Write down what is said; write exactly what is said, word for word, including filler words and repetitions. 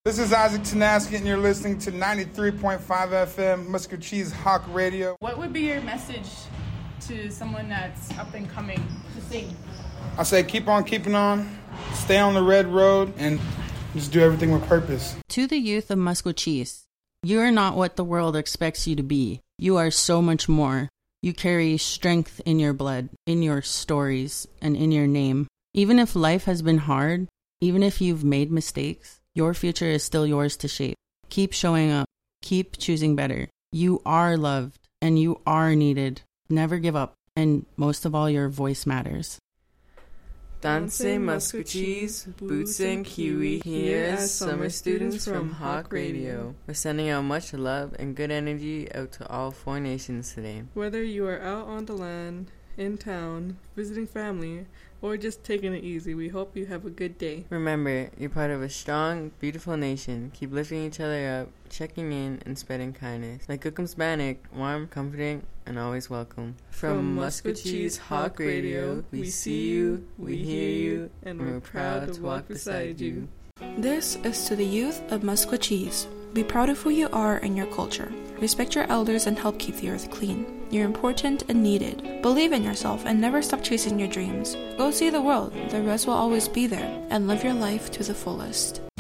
This is Isaac Tanaski, and you're listening to ninety-three point five F M, Muscatcheese Hawk Radio. What would be your message to someone that's up and coming to sing? I say keep on keeping on, stay on the red road, and just do everything with purpose. To the youth of Muscatcheese, you are not what the world expects you to be. You are so much more. You carry strength in your blood, in your stories, and in your name. Even if life has been hard, even if you've made mistakes, your future is still yours to shape. Keep showing up. Keep choosing better. You are loved and you are needed. Never give up. And most of all, your voice matters. Danse Muscatcheese, Boots and Kiwi here as summer students from Hawk Radio. We're sending out much love and good energy out to all four nations today. Whether you are out on the land, in town, visiting family, or just taking it easy, we hope you have a good day. Remember, you're part of a strong, beautiful nation. Keep lifting each other up, checking in, and spreading kindness. Like Cookum's Bannock, warm, comforting, and always welcome. From, From Muscatcheese Hawk Radio, we see you, we hear you, and we're proud to walk beside you. This is to the youth of Muscatcheese. Be proud of who you are and your culture. Respect your elders and help keep the earth clean. You're important and needed. Believe in yourself and never stop chasing your dreams. Go see the world, the rest will always be there, and live your life to the fullest.